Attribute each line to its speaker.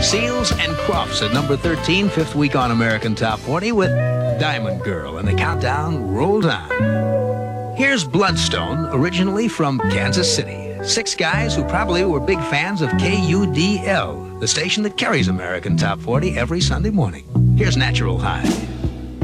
Speaker 1: Seals and Crofts at number 13, fifth week on American Top 40 with Diamond Girl, and the countdown rolls on. Here's Bloodstone, originally from Kansas City. 6 guys who probably were big fans of KUDL, the station that carries American Top 40 every Sunday morning. Here's Natural High.